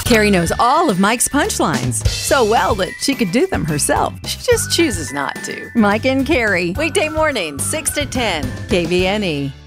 Carrie knows all of Mike's punchlines so well that she could do them herself. She just chooses not to. Mike and Carrie. Weekday mornings, 6 to 10. KVNE.